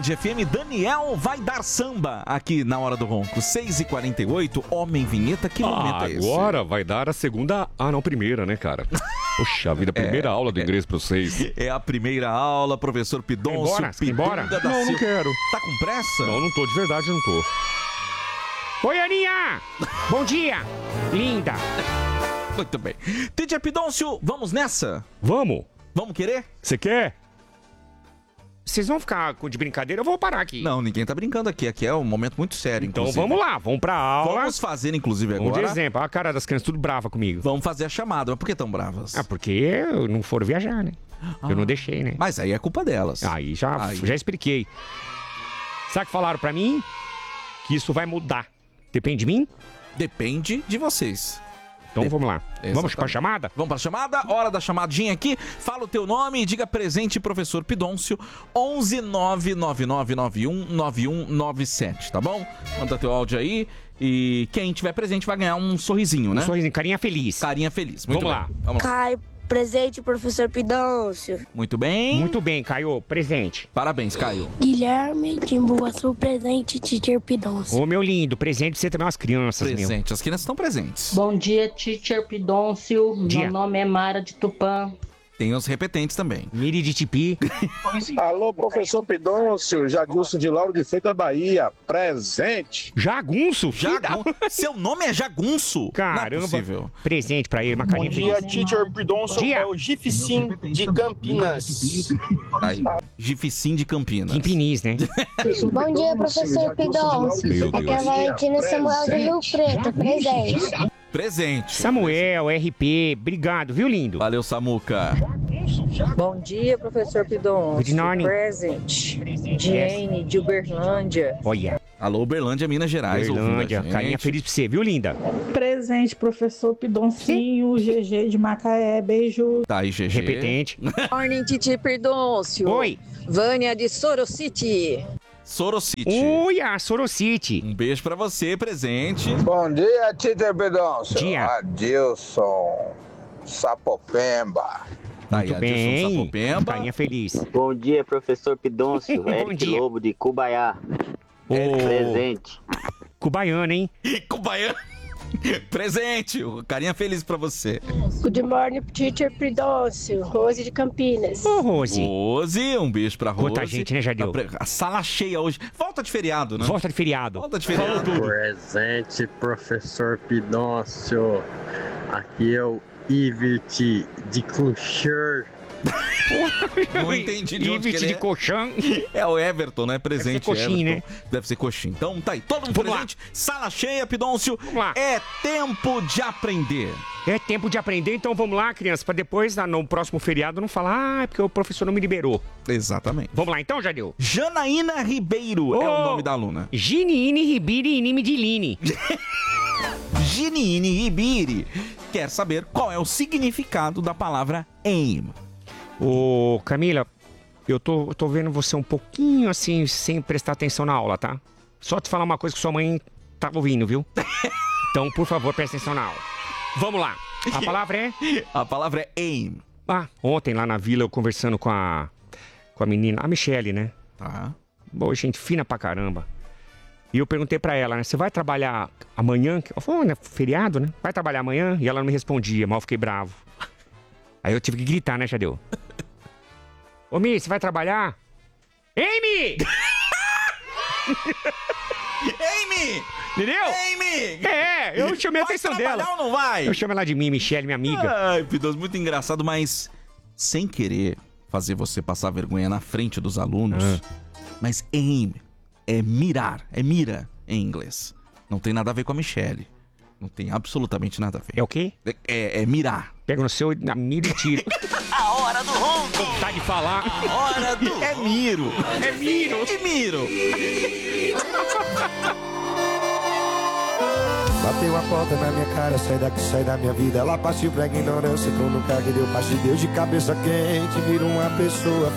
Band FM. Daniel vai dar samba aqui na Hora do Ronco. 6h48, Homem Vinheta, que momento é esse? Agora vai dar a segunda... primeira, né, cara? Poxa vida, primeira aula do inglês pra vocês. É a primeira aula, professor Pidoncio. Embora? Não quero. Tá com pressa? Não tô, de verdade não tô. Oi, Aninha! Bom dia! Linda! Muito bem. Teacher Pidoncio, vamos nessa? Vamos. Vamos querer? Você quer? Vocês vão ficar de brincadeira? Eu vou parar aqui. Não, ninguém tá brincando aqui. Aqui é um momento muito sério, Então inclusive. vamos lá, vamos pra aula. Vamos fazer, inclusive, agora. Vamos de exemplo. Olha a cara das crianças tudo brava comigo. Vamos fazer a chamada. Mas por que tão bravas? Porque não foram viajar, né? Eu não deixei, né? Mas aí é culpa delas. Aí já expliquei. Sabe o que falaram pra mim? Que isso vai mudar. Depende de mim? Depende de vocês. Então vamos lá. Exatamente. Vamos pra chamada? Vamos pra chamada? Hora da chamadinha aqui. Fala o teu nome e diga presente, professor Pidoncio. 11 99991 9197, tá bom? Manda teu áudio aí. E quem tiver presente vai ganhar um sorrisinho, né? Um sorrisinho, carinha feliz. Carinha feliz. Muito Vamos bem. lá. Vamos lá. Caio, presente, professor Pidoncio. Muito bem. Muito bem, Caio. Presente. Parabéns, Caio. Guilherme Timbuaçu, presente, teacher Pidoncio. Ô, meu lindo, presente pra você também, umas crianças, Presente. As crianças estão presentes. Bom dia, teacher Pidoncio. Meu nome é Mara de Tupã. Tem os repetentes também. Miri de Tipi. Alô, professor Pidoncio, Jagunço de Lauro de Freitas, Bahia, presente. Jagunço? Seu nome é Jagunço? Caramba. Não é possível. Presente pra ele, uma carinha feliz. Bom dia, teacher Pidoncio, Dia. é o Gificim de Campinas. Aí, Gificim de Campinas. Campinis, né? Bom dia, professor Pidoncio. Meu Aqui é a Valentina Samuel de Rio Preto, presente. Presente. Samuel, RP, obrigado, viu, lindo? Valeu, Samuca. Bom dia, professor Pidoncio. Good morning. Present. Jane, de Uberlândia. Olha. Alô, Uberlândia, Minas Gerais. Uberlândia, carinha feliz pra você, viu, linda? Presente, professor Pidoncinho, GG de Macaé, beijo. Tá aí, GG. Repetente. Morning, Titi Pidoncio. Oi. Vânia de Sorocity. Sorocity. Oi, a Sorocity. Um beijo pra você, presente. Bom dia, teacher Pidoncio. Dia. Adilson, Sapopemba. Tá aí, Muito Adilson bem. Sapopemba. Carinha feliz. Bom dia, professor Pidoncio. Bom Eric dia. Lobo de Cubaiá. Ô, Presente. Cubaiano, hein? Cubaiano. Presente. Carinha feliz pra você. Good morning, teacher Pidoncio. Rose de Campinas. Ô, Rose. Rose, um beijo pra Rose. Quanta gente, né, Jadeu? A sala cheia hoje. Volta de feriado, né? Volta de feriado. Volta de feriado. Presente, professor Pidoncio. Aqui é o Ivete de Cloucheur. Não entendi de onde que ele de é. colchão. É o Everton, né? Presente. Deve ser coxinha, Everton. Deve ser coxinha. Então tá aí, todo mundo Vamos presente. Sala cheia, Pidoncio. Vamos lá. É tempo de aprender. É tempo de aprender, então vamos lá, criança, pra depois, no próximo feriado, não falar, é porque o professor não me liberou. Exatamente. Vamos lá então, Jadeu? Janaína Ribeiro é o nome da aluna. Giniine Ribiri Inime de Line. Giniine Ribiri quer saber qual é o significado da palavra aim. Ô, Camila, eu tô vendo você um pouquinho assim, sem prestar atenção na aula, tá? Só te falar uma coisa que sua mãe tava ouvindo, viu? Então, por favor, presta atenção na aula. Vamos lá. A palavra é? A palavra é aim. Ontem lá na vila eu conversando com a menina, a Michele, né? Tá. Boa, gente fina pra caramba. E eu perguntei pra ela, né? Você vai trabalhar amanhã? Ela falou, né? Feriado, né? Vai trabalhar amanhã? E ela não me respondia, mal fiquei bravo. Aí eu tive que gritar, né, Jadeu? Ô, Mi, você vai trabalhar? Amy! Amy! Entendeu? Amy! É, eu chamei a atenção dela. Vai trabalhar ou não vai? Eu chamo ela de Mi, Michele, minha amiga. Ai, Pidoncio, muito engraçado, mas sem querer fazer você passar vergonha na frente dos alunos. Mas aim é mirar, é mira em inglês. Não tem nada a ver com a Michele. Não tem absolutamente nada a ver. É o quê? É mirar. Pega no seu, na mira e tiro. A hora do ronco. Vontade de falar. A hora do... É miro. É miro. Que miro. Bateu a porta na minha cara, sai daqui, sai da minha vida. Ela partiu pra ignorância, tu nunca que deu parte de Deus de cabeça quente. Vira uma pessoa